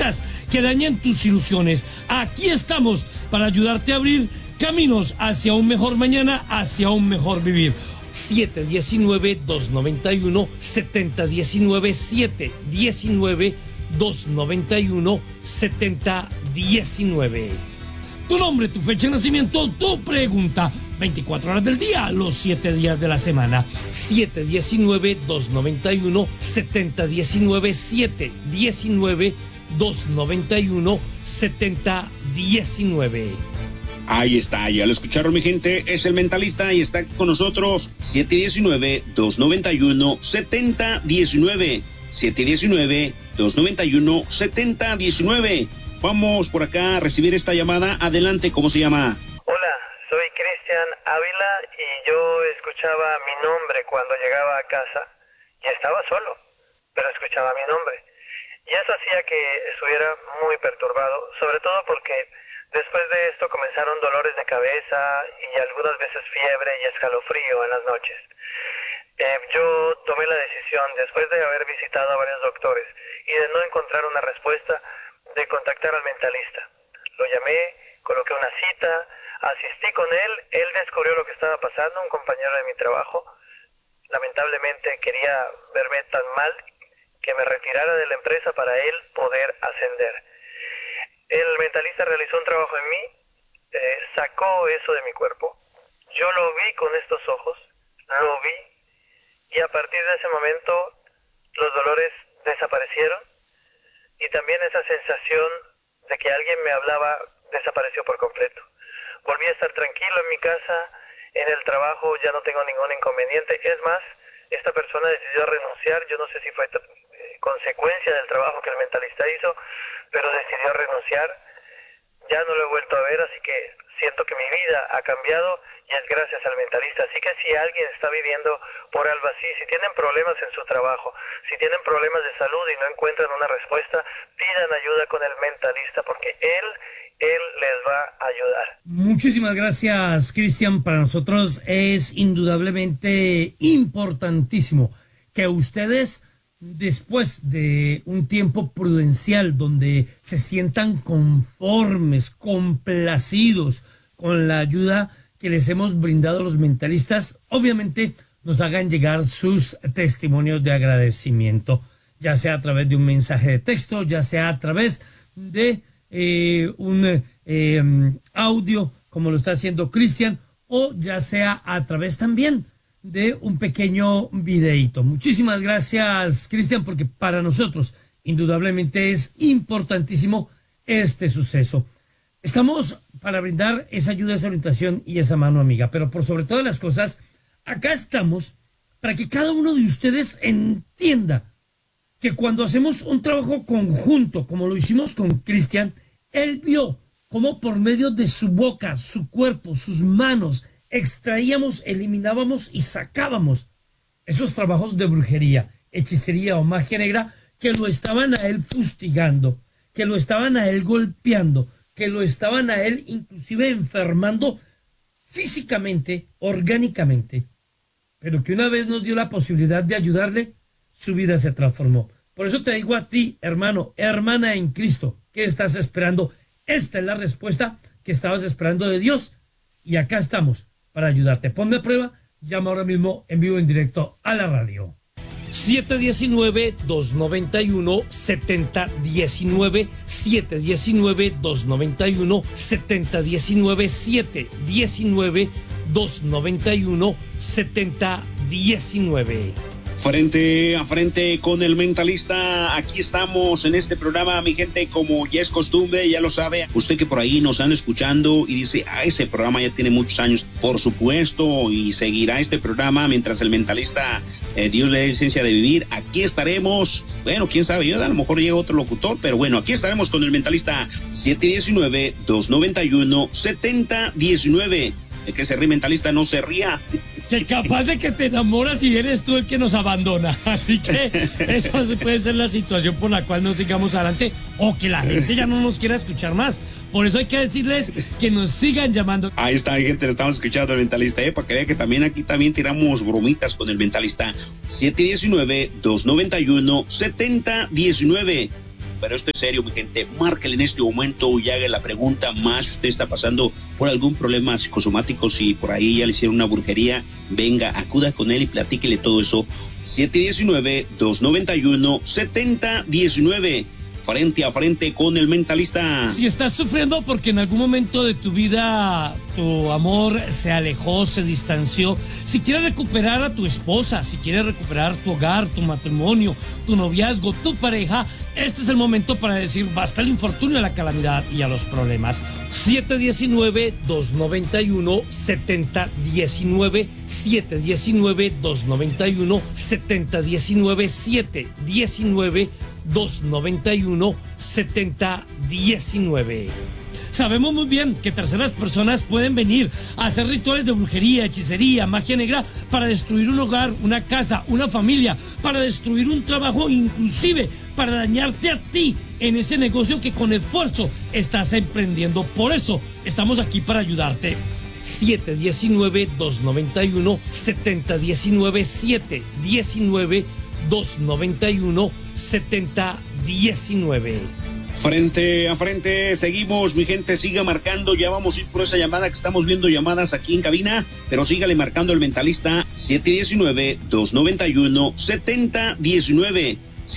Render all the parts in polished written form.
mentalistas que dañan tus ilusiones. Aquí estamos para ayudarte a abrir caminos hacia un mejor mañana, hacia un mejor vivir. 719-291-7019, 719-291-7019. Tu nombre, tu fecha de nacimiento, tu pregunta. 24 horas del día, los 7 días de la semana. 719-291-7019, 719-291-7019. Ahí está, ya lo escucharon, mi gente, es el mentalista y está aquí con nosotros. 719-291-7019, 719-291-7019. Vamos por acá a recibir esta llamada. Adelante, ¿cómo se llama? Hola, soy Cristian Ávila y yo escuchaba mi nombre cuando llegaba a casa y estaba solo, pero escuchaba mi nombre. Y eso hacía que estuviera muy perturbado, sobre todo porque después de esto comenzaron dolores de cabeza y algunas veces fiebre y escalofrío en las noches. Yo tomé la decisión, después de haber visitado a varios doctores y de no encontrar una respuesta, de contactar al mentalista. Lo llamé, coloqué una cita, asistí con él descubrió lo que estaba pasando, un compañero de mi trabajo. Lamentablemente quería verme tan mal que me retirara de la empresa para él poder ascender. El mentalista realizó un trabajo en mí, sacó eso de mi cuerpo. Yo lo vi con estos ojos, lo vi, y a partir de ese momento los dolores desaparecieron y también esa sensación de que alguien me hablaba desapareció por completo. Volví a estar tranquilo en mi casa, en el trabajo ya no tengo ningún inconveniente. Es más, esta persona decidió renunciar, yo no sé si fue consecuencia del trabajo que el mentalista hizo, pero decidió renunciar. Ya no lo he vuelto a ver, así que siento que mi vida ha cambiado y es gracias al mentalista. Así que si alguien está viviendo por algo así, si tienen problemas en su trabajo, si tienen problemas de salud y no encuentran una respuesta, pidan ayuda con el mentalista porque él les va a ayudar. Muchísimas gracias, Cristian. Para nosotros es indudablemente importantísimo que ustedes, después de un tiempo prudencial donde se sientan conformes, complacidos con la ayuda que les hemos brindado a los mentalistas, obviamente nos hagan llegar sus testimonios de agradecimiento, ya sea a través de un mensaje de texto, ya sea a través de un audio, como lo está haciendo Cristian, o ya sea a través también de un pequeño videíto. Muchísimas gracias, Cristian, porque para nosotros indudablemente es importantísimo este suceso. Estamos para brindar esa ayuda, esa orientación y esa mano amiga, pero por sobre todas las cosas, acá estamos para que cada uno de ustedes entienda que cuando hacemos un trabajo conjunto, como lo hicimos con Cristian, él vio cómo por medio de su boca, su cuerpo, sus manos, extraíamos, eliminábamos y sacábamos esos trabajos de brujería, hechicería o magia negra que lo estaban a él fustigando, que lo estaban a él golpeando, que lo estaban a él inclusive enfermando físicamente, orgánicamente, pero que una vez nos dio la posibilidad de ayudarle, su vida se transformó. Por eso te digo a ti, hermano, hermana en Cristo, ¿qué estás esperando? Esta es la respuesta que estabas esperando de Dios y acá estamos para ayudarte. Ponme a prueba, llama ahora mismo en vivo, en directo a la radio. 719-291-7019, 719-291-7019, 719-291-7019. Frente a frente con el mentalista, aquí estamos en este programa, mi gente, como ya es costumbre, ya lo sabe, usted que por ahí nos anda escuchando y dice, ese programa ya tiene muchos años, por supuesto, y seguirá este programa mientras el mentalista, Dios le dé licencia de vivir, aquí estaremos, bueno, quién sabe, yo a lo mejor llega otro locutor, pero bueno, aquí estaremos con el mentalista, 719-291-7019, de que se ríe mentalista, no se ría. Que capaz de que te enamoras y eres tú el que nos abandona. Así que eso puede ser la situación por la cual no sigamos adelante o que la gente ya no nos quiera escuchar más. Por eso hay que decirles que nos sigan llamando. Ahí está, gente, le estamos escuchando al mentalista, para que vean que también aquí también tiramos bromitas con el mentalista. 719-291-7019. pero esto es serio, mi gente. Márquele en este momento y haga la pregunta más. Si usted está pasando por algún problema psicosomático, si por ahí ya le hicieron una brujería, venga, acuda con él y platíquele todo eso. 719-291-7019. Frente a frente con el mentalista. Si estás sufriendo porque en algún momento de tu vida tu amor se alejó, se distanció, si quieres recuperar a tu esposa, si quieres recuperar tu hogar, tu matrimonio, tu noviazgo, tu pareja, este es el momento para decir basta al infortunio, a la calamidad y a los problemas. 719-291-7019, 719-291-7019, 719-291-7019. Sabemos muy bien que terceras personas pueden venir a hacer rituales de brujería, hechicería, magia negra para destruir un hogar, una casa, una familia, para destruir un trabajo, inclusive para dañarte a ti en ese negocio que con esfuerzo estás emprendiendo. Por eso estamos aquí para ayudarte. 719-291-7019, 719-291-7019. Frente a frente, seguimos, mi gente, siga marcando, ya vamos a ir por esa llamada que estamos viendo llamadas aquí en cabina, pero sígale marcando el mentalista 719-291-7019,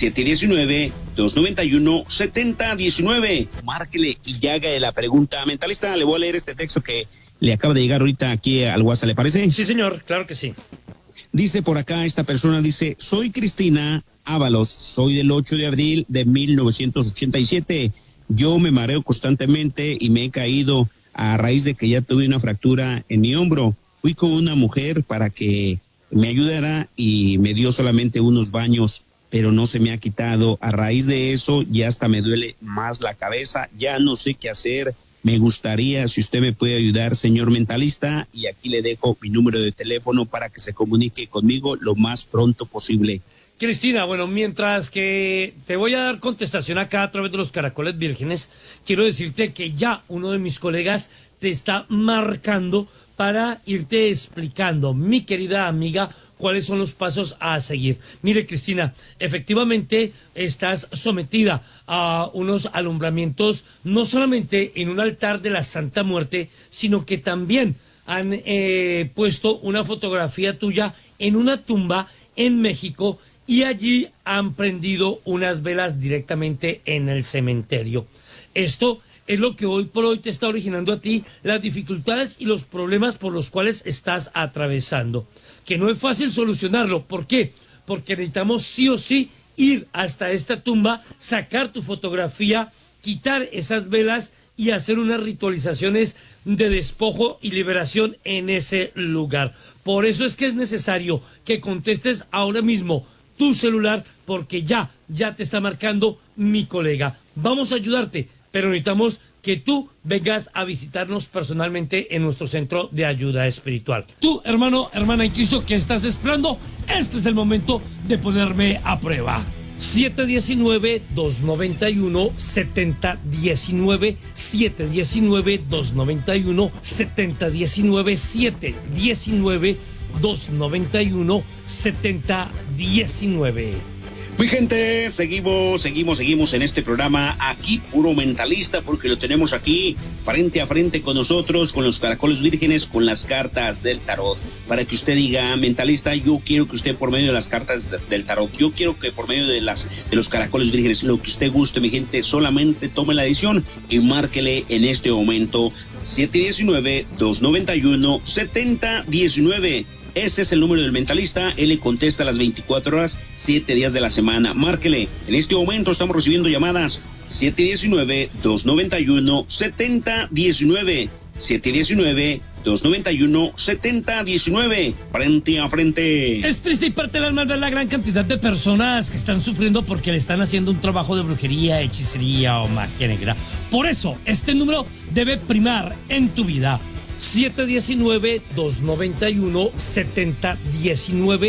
719-291-7019, márquele y ya haga la pregunta. Mentalista, le voy a leer este texto que le acaba de llegar ahorita aquí al WhatsApp, ¿le parece? Sí, señor, claro que sí. Dice por acá, esta persona dice, soy Cristina Ábalos, soy del 8 de abril de 1987. Yo me mareo constantemente y me he caído a raíz de que ya tuve una fractura en mi hombro. Fui con una mujer para que me ayudara y me dio solamente unos baños, pero no se me ha quitado. A raíz de eso ya hasta me duele más la cabeza, ya no sé qué hacer. Me gustaría si usted me puede ayudar, señor mentalista, y aquí le dejo mi número de teléfono para que se comunique conmigo lo más pronto posible. Cristina, bueno, mientras que te voy a dar contestación acá a través de los caracoles vírgenes, quiero decirte que ya uno de mis colegas te está marcando para irte explicando, mi querida amiga, cuáles son los pasos a seguir. Mire, Cristina, efectivamente estás sometida a unos alumbramientos, no solamente en un altar de la Santa Muerte, sino que también han puesto una fotografía tuya en una tumba en México y allí han prendido unas velas directamente en el cementerio. Esto es lo que hoy por hoy te está originando a ti las dificultades y los problemas por los cuales estás atravesando. Que no es fácil solucionarlo. ¿Por qué? Porque necesitamos sí o sí ir hasta esta tumba, sacar tu fotografía, quitar esas velas y hacer unas ritualizaciones de despojo y liberación en ese lugar. Por eso es que es necesario que contestes ahora mismo tu celular, porque ya te está marcando mi colega. Vamos a ayudarte, pero necesitamos que tú vengas a visitarnos personalmente en nuestro centro de ayuda espiritual. Tú, hermano, hermana en Cristo, ¿qué estás esperando? Este es el momento de ponerme a prueba. 719-291-7019, 719-291-7019, 719-291-7019. Mi gente, seguimos en este programa, aquí puro mentalista, porque lo tenemos aquí frente a frente con nosotros, con los caracoles vírgenes, con las cartas del tarot, para que usted diga, mentalista, yo quiero que usted por medio de las cartas del tarot, yo quiero que por medio de los caracoles vírgenes, lo que usted guste, mi gente, solamente tome la decisión y márquele en este momento 719-291-7019. Ese es el número del mentalista. Él le contesta a las 24 horas, 7 días de la semana. Márquele. En este momento estamos recibiendo llamadas. 719-291-7019. 719-291-7019. Frente a frente. Es triste y parte del alma ver la gran cantidad de personas que están sufriendo porque le están haciendo un trabajo de brujería, hechicería o magia negra. Por eso, este número debe primar en tu vida. 719-291-7019,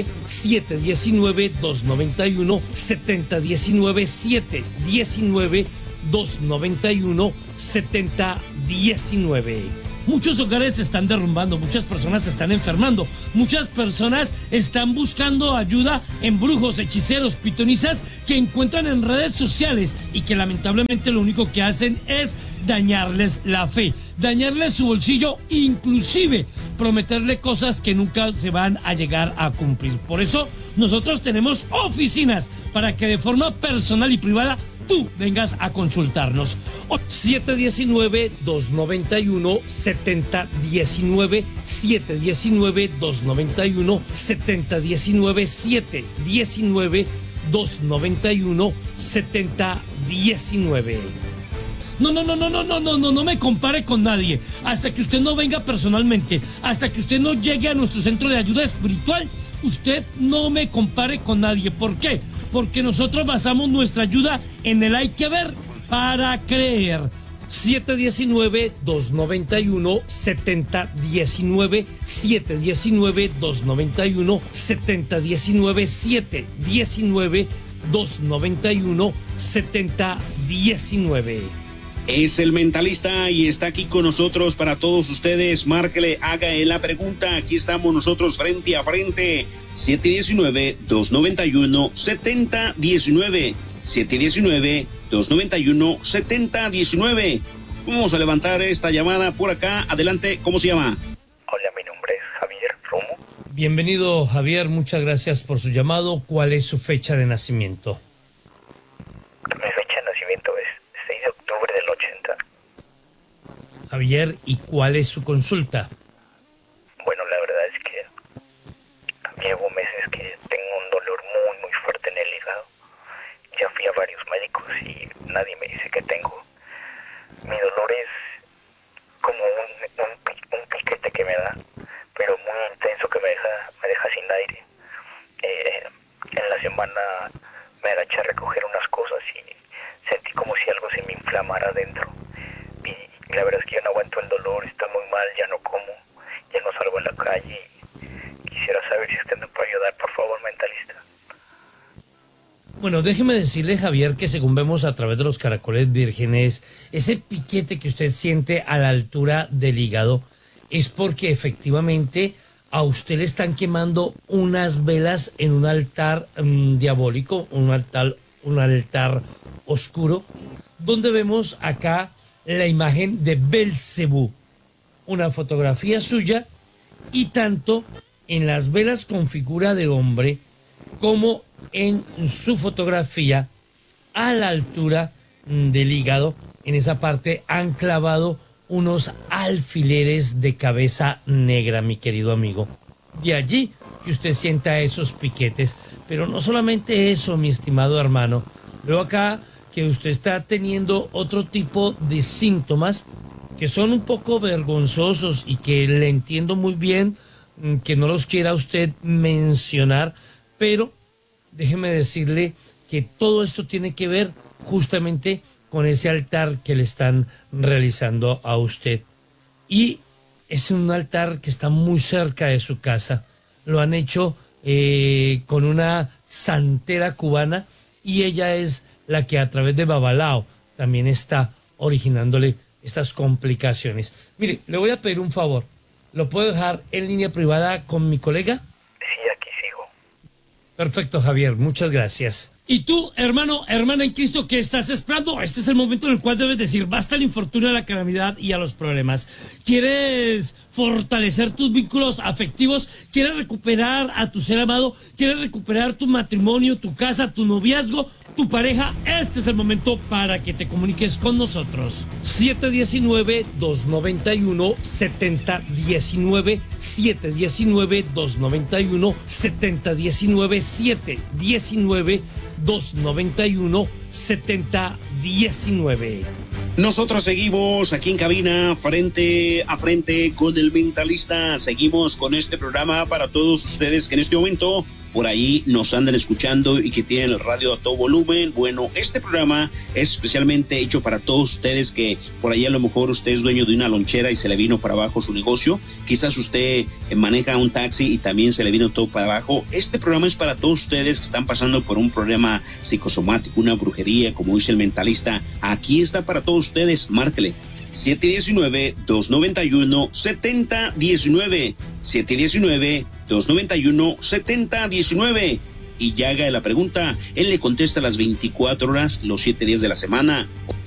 719-291-7019, 719-291-7019. Muchos hogares se están derrumbando, muchas personas se están enfermando, muchas personas están buscando ayuda en brujos, hechiceros, pitonisas que encuentran en redes sociales y que lamentablemente lo único que hacen es dañarles la fe, dañarles su bolsillo, inclusive prometerle cosas que nunca se van a llegar a cumplir. Por eso nosotros tenemos oficinas para que de forma personal y privada tú vengas a consultarnos. 719-291-7019, 719-291-7019, 719-291-7019. No me compare con nadie. Hasta que usted no venga personalmente, hasta que usted no llegue a nuestro centro de ayuda espiritual, usted no me compare con nadie. ¿Por qué? Porque nosotros basamos nuestra ayuda en el hay que ver para creer. 719-291-7019, 719-291-7019, 719-291-7019. Es el mentalista y está aquí con nosotros para todos ustedes. Márquele, haga la pregunta. Aquí estamos nosotros frente a frente. 719-291-7019. 719-291-7019. Vamos a levantar esta llamada por acá. Adelante, ¿cómo se llama? Hola, mi nombre es Javier Romo. Bienvenido, Javier. Muchas gracias por su llamado. ¿Cuál es su fecha de nacimiento? Mi fecha de nacimiento es 6 de octubre del 80. Javier, ¿y cuál es su consulta? Bueno, la verdad es que llevo meses que tengo un dolor muy fuerte en el hígado. Ya fui a varios médicos y nadie me dice que tengo. Mi dolor es como un piquete que me da, pero muy intenso que me deja sin aire. En la semana me agaché a recoger unas cosas y sentí como si algo se me inflamara adentro. Y la verdad es que ya no aguanto el dolor, está muy mal, ya no como, ya no salgo a la calle. Y quisiera saber si usted me puede ayudar, por favor, mentalista. Bueno, déjeme decirle, Javier, que según vemos a través de los caracoles vírgenes, ese piquete que usted siente a la altura del hígado es porque efectivamente a usted le están quemando unas velas en un altar diabólico, un altar oscuro, donde vemos acá la imagen de Belcebú, una fotografía suya, y tanto en las velas con figura de hombre como en su fotografía a la altura del hígado, en esa parte han clavado unos alfileres de cabeza negra, mi querido amigo. De allí que usted sienta esos piquetes, pero no solamente eso, mi estimado hermano. Veo acá que usted está teniendo otro tipo de síntomas que son un poco vergonzosos y que le entiendo muy bien que no los quiera usted mencionar, pero déjeme decirle que todo esto tiene que ver justamente con ese altar que le están realizando a usted. Y es un altar que está muy cerca de su casa. Lo han hecho con una santera cubana y ella es la que a través de Babalao también está originándole estas complicaciones. Mire, le voy a pedir un favor. ¿Lo puedo dejar en línea privada con mi colega? Sí, aquí sigo. Perfecto, Javier, muchas gracias. Y tú, hermano, hermana en Cristo, ¿qué estás esperando? Este es el momento en el cual debes decir basta al infortunio, a la calamidad y a los problemas. ¿Quieres fortalecer tus vínculos afectivos? ¿Quieres recuperar a tu ser amado? ¿Quieres recuperar tu matrimonio, tu casa, tu noviazgo, tu pareja? Este es el momento para que te comuniques con nosotros. 719-291-7019, 719-291-7019, 719-291-7019. Nosotros seguimos aquí en cabina frente a frente con el mentalista. Seguimos con este programa para todos ustedes que en este momento por ahí nos andan escuchando y que tienen el radio a todo volumen. Bueno, este programa es especialmente hecho para todos ustedes que por ahí a lo mejor usted es dueño de una lonchera y se le vino para abajo su negocio. Quizás usted maneja un taxi y también se le vino todo para abajo. Este programa es para todos ustedes que están pasando por un problema psicosomático, una brujería, como dice el mentalista. Aquí está para todos ustedes. Márquele 719-291-7019. 719-291-7019. Y ya haga la pregunta, él le contesta las 24 horas, los 7 días de la semana.